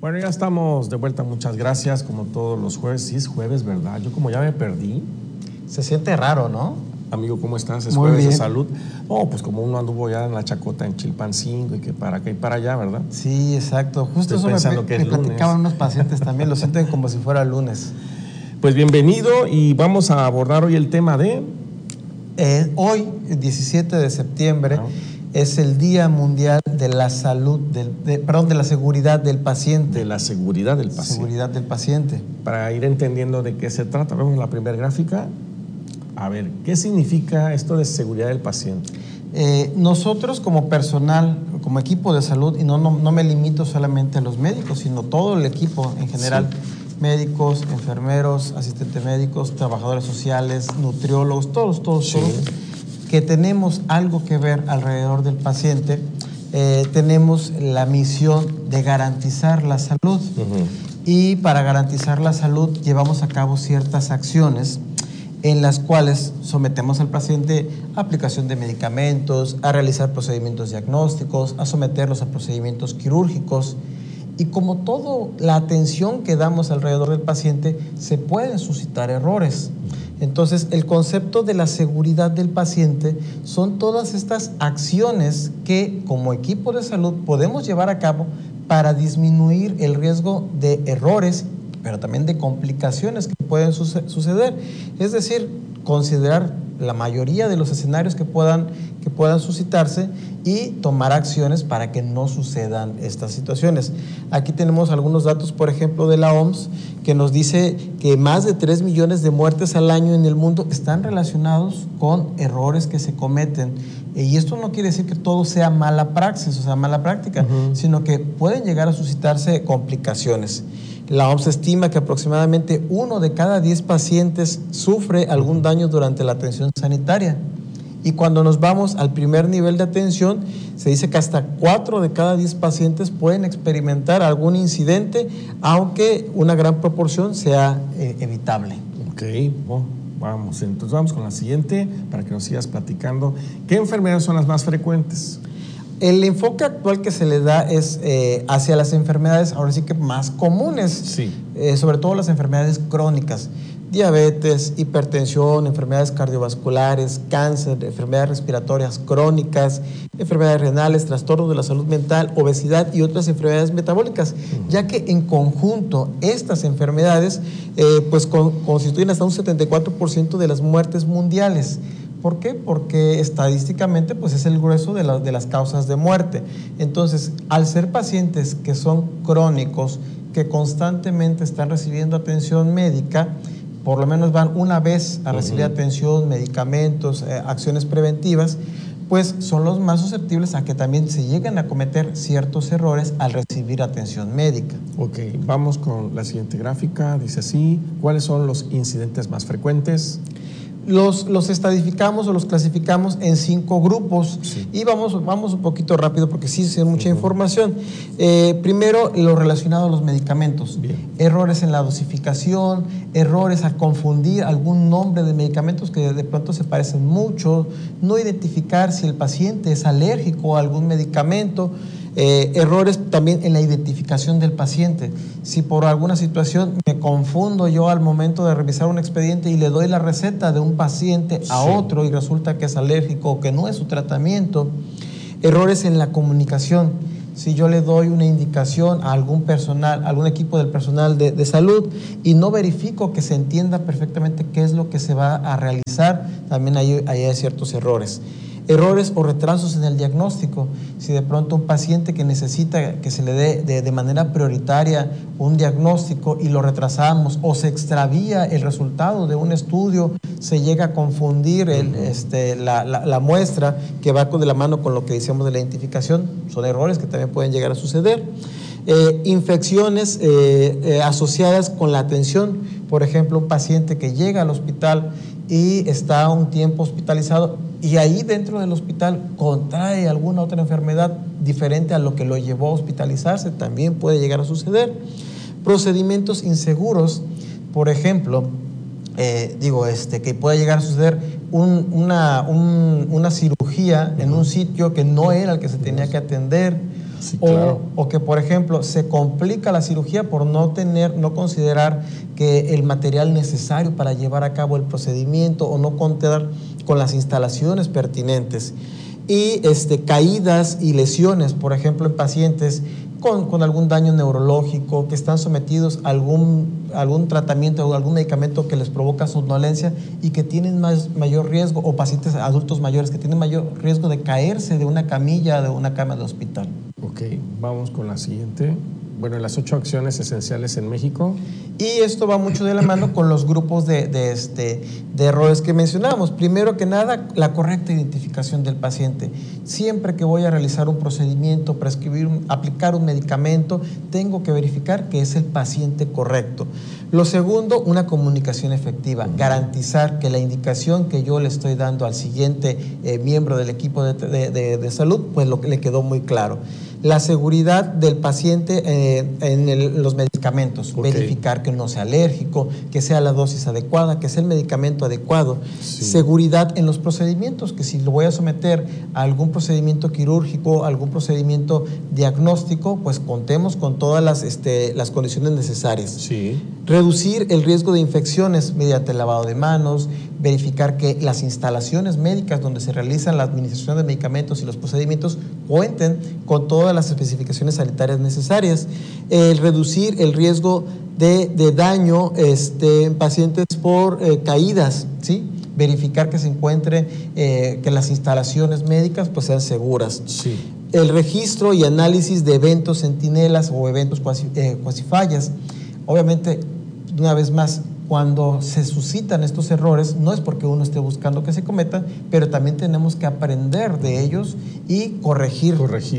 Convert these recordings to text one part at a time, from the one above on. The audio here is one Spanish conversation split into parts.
Bueno, ya estamos de vuelta, muchas gracias, como todos los jueves. Sí, es jueves, ¿verdad? Yo como ya me perdí. Se siente raro, ¿no? Amigo, ¿cómo estás? Es Muy jueves bien. de salud. Oh, pues como uno anduvo ya en la chacota en Chilpancingo y que para acá y para allá, ¿verdad? Sí, exacto. Justo Estoy eso pensando que es me platicaban lunes. unos pacientes también, lo sienten como si fuera lunes. Pues bienvenido y vamos a abordar hoy el tema de... Hoy, el 17 de septiembre, es el Día Mundial de la Salud, de la Seguridad del Paciente. De la seguridad del paciente. Seguridad del paciente. Para ir entendiendo de qué se trata, vemos la primera gráfica. A ver, ¿qué significa esto de seguridad del paciente? Nosotros como personal, como equipo de salud, y no me limito solamente a los médicos, sino todo el equipo en general, sí. Médicos, enfermeros, asistentes médicos, trabajadores sociales, nutriólogos, todos, Sí. que tenemos algo que ver alrededor del paciente, tenemos la misión de garantizar la salud. Y para garantizar la salud llevamos a cabo ciertas acciones en las cuales sometemos al paciente a aplicación de medicamentos, a realizar procedimientos diagnósticos, a someterlos a procedimientos quirúrgicos. Y como todo, la atención que damos alrededor del paciente, se pueden suscitar errores. Entonces, el concepto de la seguridad del paciente son todas estas acciones que como equipo de salud podemos llevar a cabo para disminuir el riesgo de errores, pero también de complicaciones que pueden suceder. Es decir, considerar la mayoría de los escenarios que puedan suscitarse y tomar acciones para que no sucedan estas situaciones. Aquí tenemos algunos datos, por ejemplo, de la OMS, que nos dice que más de 3 millones de muertes al año en el mundo están relacionados con errores que se cometen. Y esto no quiere decir que todo sea mala praxis, o sea, mala práctica, sino que pueden llegar a suscitarse complicaciones. La OMS estima que aproximadamente 1 de cada 10 pacientes sufre algún daño durante la atención sanitaria. Y cuando nos vamos al primer nivel de atención, se dice que hasta 4 de cada 10 pacientes pueden experimentar algún incidente, aunque una gran proporción sea evitable. Ok, bueno, entonces vamos con la siguiente para que nos sigas platicando. ¿Qué enfermedades son las más frecuentes? El enfoque actual que se le da es hacia las enfermedades, ahora sí que más comunes, sí. Sobre todo las enfermedades crónicas, diabetes, hipertensión, enfermedades cardiovasculares, cáncer, enfermedades respiratorias crónicas, enfermedades renales, trastornos de la salud mental, obesidad y otras enfermedades metabólicas, ya que en conjunto estas enfermedades constituyen hasta un 74% de las muertes mundiales. ¿Por qué? Porque estadísticamente pues es el grueso de las causas de muerte. Entonces, al ser pacientes que son crónicos, que constantemente están recibiendo atención médica, por lo menos van una vez a recibir atención, medicamentos, acciones preventivas, pues son los más susceptibles a que también se lleguen a cometer ciertos errores al recibir atención médica. Ok, vamos con la siguiente gráfica. Dice así: ¿cuáles son los incidentes más frecuentes? Los estadificamos o los clasificamos en 5 grupos, sí. Y vamos un poquito rápido porque sí es mucha información. Primero, lo relacionado a los medicamentos. Bien. Errores en la dosificación, errores al confundir algún nombre de medicamentos que de pronto se parecen mucho, no identificar si el paciente es alérgico a algún medicamento. Errores también en la identificación del paciente. Si por alguna situación me confundo yo al momento de revisar un expediente y le doy la receta de un paciente a otro y resulta que es alérgico o que no es su tratamiento. Errores en la comunicación. Si yo le doy una indicación a algún personal, a algún equipo del personal de salud y no verifico que se entienda perfectamente qué es lo que se va a realizar, también ahí hay ciertos errores. Errores o retrasos en el diagnóstico. Si de pronto un paciente que necesita que se le dé de manera prioritaria un diagnóstico y lo retrasamos o se extravía el resultado de un estudio, se llega a confundir la muestra que va de la mano con lo que decíamos de la identificación, son errores que también pueden llegar a suceder. Infecciones asociadas con la atención, por ejemplo, un paciente que llega al hospital y está un tiempo hospitalizado y ahí dentro del hospital contrae alguna otra enfermedad diferente a lo que lo llevó a hospitalizarse, también puede llegar a suceder. Procedimientos inseguros, por ejemplo, que puede llegar a suceder una cirugía en un sitio que no era el que se tenía que atender, Sí, claro. O que, por ejemplo, se complica la cirugía por no considerar que el material necesario para llevar a cabo el procedimiento o no contar con las instalaciones pertinentes. Y caídas y lesiones, por ejemplo, en pacientes con algún daño neurológico, que están sometidos a algún tratamiento o algún medicamento que les provoca somnolencia y que tienen mayor riesgo, o pacientes adultos mayores que tienen mayor riesgo de caerse de una camilla, de una cama de hospital. Ok, vamos con la siguiente. Bueno, las 8 acciones esenciales en México. Y esto va mucho de la mano con los grupos de errores que mencionamos. Primero que nada, la correcta identificación del paciente. Siempre que voy a realizar un procedimiento, aplicar un medicamento, tengo que verificar que es el paciente correcto. Lo segundo, una comunicación efectiva. Garantizar que la indicación que yo le estoy dando al siguiente miembro del equipo de salud, pues le quedó muy claro. La seguridad del paciente en los medicamentos, okay. Verificar que no sea alérgico, que sea la dosis adecuada, que sea el medicamento adecuado. Sí. Seguridad en los procedimientos, que si lo voy a someter a algún procedimiento quirúrgico, algún procedimiento diagnóstico, pues contemos con todas las condiciones necesarias. Sí. Reducir el riesgo de infecciones mediante el lavado de manos, verificar que las instalaciones médicas donde se realizan la administración de medicamentos y los procedimientos cuenten con todas las especificaciones sanitarias necesarias, reducir el riesgo de daño en pacientes por caídas, ¿sí? Verificar que se encuentre, que las instalaciones médicas pues sean seguras. Sí. El registro y análisis de eventos centinelas o eventos cuasifallas. Obviamente, una vez más, cuando se suscitan estos errores, no es porque uno esté buscando que se cometan, pero también tenemos que aprender de ellos y corregir.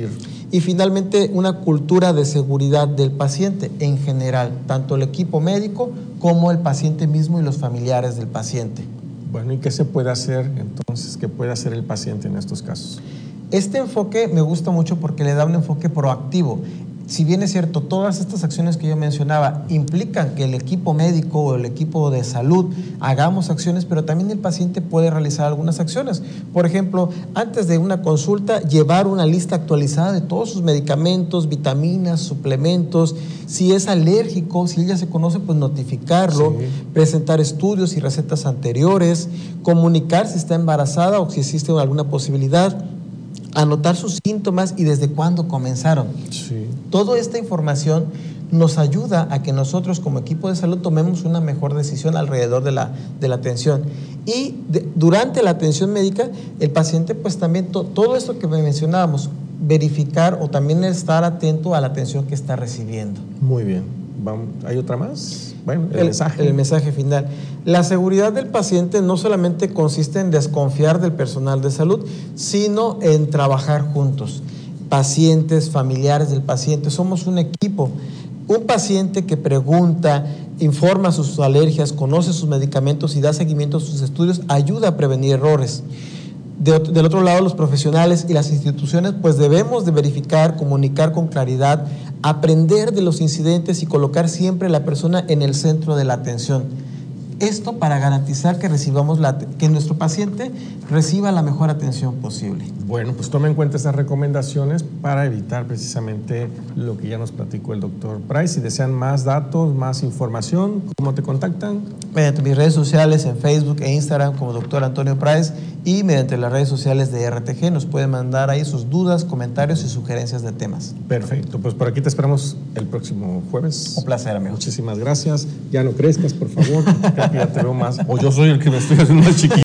Y finalmente, una cultura de seguridad del paciente en general, tanto el equipo médico como el paciente mismo y los familiares del paciente. Bueno, ¿y qué se puede hacer entonces? ¿Qué puede hacer el paciente en estos casos? Este enfoque me gusta mucho porque le da un enfoque proactivo. Si bien es cierto, todas estas acciones que yo mencionaba implican que el equipo médico o el equipo de salud hagamos acciones, pero también el paciente puede realizar algunas acciones. Por ejemplo, antes de una consulta, llevar una lista actualizada de todos sus medicamentos, vitaminas, suplementos. Si es alérgico, si él ya se conoce, pues notificarlo, sí. Presentar estudios y recetas anteriores, comunicar si está embarazada o si existe alguna posibilidad, anotar sus síntomas y desde cuándo comenzaron. Sí. Toda esta información nos ayuda a que nosotros como equipo de salud tomemos una mejor decisión alrededor de la atención. Y durante la atención médica, el paciente pues también, todo esto que mencionábamos, verificar o también estar atento a la atención que está recibiendo. Muy bien. ¿Hay otra más? Bueno, el mensaje final. La seguridad del paciente no solamente consiste en desconfiar del personal de salud, sino en trabajar juntos. Pacientes, familiares del paciente, somos un equipo. Un paciente que pregunta, informa sus alergias, conoce sus medicamentos y da seguimiento a sus estudios, ayuda a prevenir errores. Del otro lado, los profesionales y las instituciones, pues debemos de verificar, comunicar con claridad, aprender de los incidentes y colocar siempre a la persona en el centro de la atención. Esto para garantizar que nuestro paciente reciba la mejor atención posible. Bueno, pues tome en cuenta estas recomendaciones para evitar precisamente lo que ya nos platicó el doctor Price. Si desean más datos, más información, ¿cómo te contactan? Mediante mis redes sociales en Facebook e Instagram como Dr. Antonio Price y mediante las redes sociales de RTG nos pueden mandar ahí sus dudas, comentarios y sugerencias de temas. Perfecto, pues por aquí te esperamos el próximo jueves. Un placer, amigo. Muchísimas gracias. Ya no crezcas, por favor. Ya te veo más. O yo soy el que me estoy haciendo más chiquito.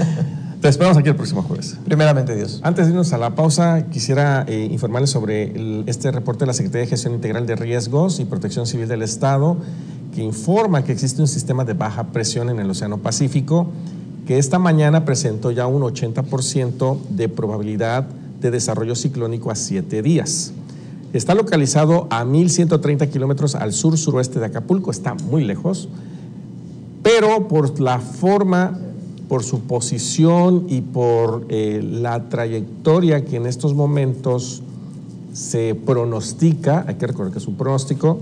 Te esperamos aquí el próximo jueves. Primeramente Dios. Antes de irnos a la pausa, quisiera informarles sobre este reporte de la Secretaría de Gestión Integral de Riesgos y Protección Civil del Estado, que informa que existe un sistema de baja presión en el Océano Pacífico, que esta mañana presentó ya un 80% de probabilidad de desarrollo ciclónico a 7 días. Está localizado a 1.130 kilómetros al sur-suroeste de Acapulco, está muy lejos, pero por la forma, por su posición y por la trayectoria que en estos momentos se pronostica, hay que recordar que es un pronóstico,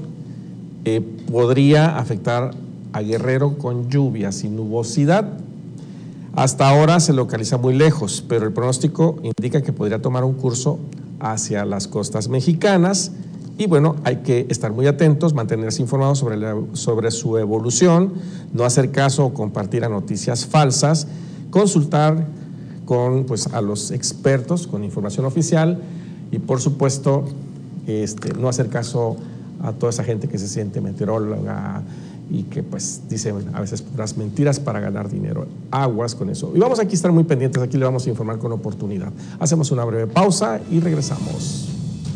podría afectar a Guerrero con lluvias y nubosidad. Hasta ahora se localiza muy lejos, pero el pronóstico indica que podría tomar un curso hacia las costas mexicanas. Y bueno, hay que estar muy atentos, mantenerse informados sobre su evolución, no hacer caso o compartir a noticias falsas, consultar a los expertos con información oficial y, por supuesto, no hacer caso a toda esa gente que se siente meteoróloga y que pues dice a veces puras mentiras para ganar dinero. Aguas con eso. Y vamos aquí a estar muy pendientes, aquí le vamos a informar con oportunidad. Hacemos una breve pausa y regresamos.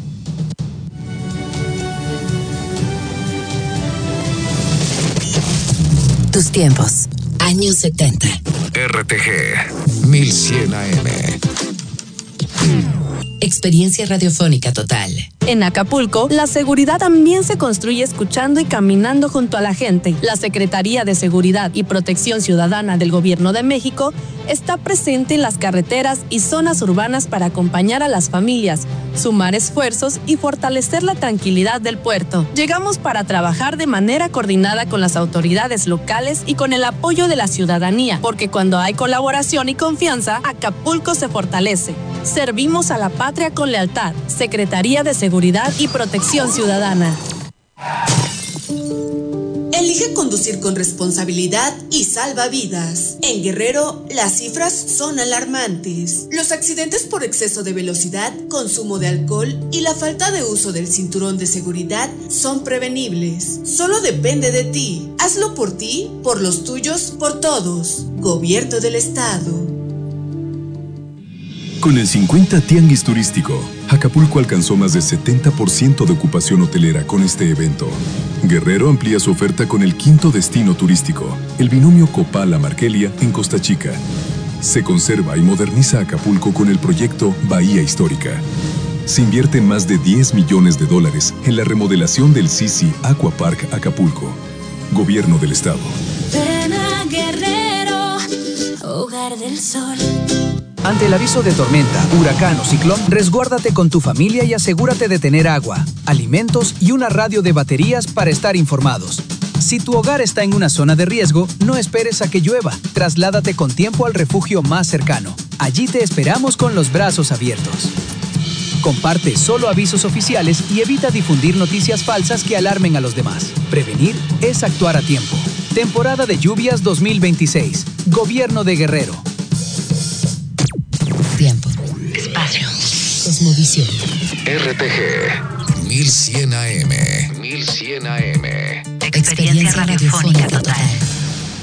Tus tiempos, años 70. RTG 1100 AM. Experiencia radiofónica total. En Acapulco, la seguridad también se construye escuchando y caminando junto a la gente. La Secretaría de Seguridad y Protección Ciudadana del Gobierno de México está presente en las carreteras y zonas urbanas para acompañar a las familias, sumar esfuerzos y fortalecer la tranquilidad del puerto. Llegamos para trabajar de manera coordinada con las autoridades locales y con el apoyo de la ciudadanía, porque cuando hay colaboración y confianza, Acapulco se fortalece. Servimos a la patria con lealtad. Secretaría de Seguridad y Protección Ciudadana. Elige conducir con responsabilidad y salva vidas. En Guerrero, las cifras son alarmantes. Los accidentes por exceso de velocidad, consumo de alcohol y la falta de uso del cinturón de seguridad son prevenibles. Solo depende de ti. Hazlo por ti, por los tuyos, por todos. Gobierno del Estado. Con el 50 Tianguis Turístico, Acapulco alcanzó más de 70% de ocupación hotelera con este evento. Guerrero amplía su oferta con el quinto destino turístico, el binomio Copala-Markelia en Costa Chica. Se conserva y moderniza Acapulco con el proyecto Bahía Histórica. Se invierten más de $10 millones en la remodelación del Sisi Aqua Park Acapulco. Gobierno del Estado. Ven a Guerrero, hogar del sol. Ante el aviso de tormenta, huracán o ciclón, resguárdate con tu familia y asegúrate de tener agua, alimentos y una radio de baterías para estar informados. Si tu hogar está en una zona de riesgo, no esperes a que llueva. Trasládate con tiempo al refugio más cercano. Allí te esperamos con los brazos abiertos. Comparte solo avisos oficiales y evita difundir noticias falsas que alarmen a los demás. Prevenir es actuar a tiempo. Temporada de lluvias 2026. Gobierno de Guerrero. Tiempo, espacio, cosmovisión. RTG 1100 AM. 1100 AM. Experiencia radiofónica total.